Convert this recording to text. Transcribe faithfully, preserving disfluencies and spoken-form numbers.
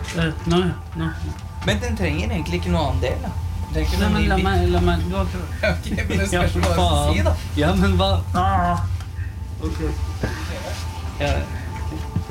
Uh, nå, nå. Men den trenger egentlig ikke noe annen del, da. Den trenger ikke Nei, noe men ny la bit. meg, la meg gå til... Ok, men det Ja, spørs hva du faen. si, da. Ja, men hva? Ah. Ok. Ja.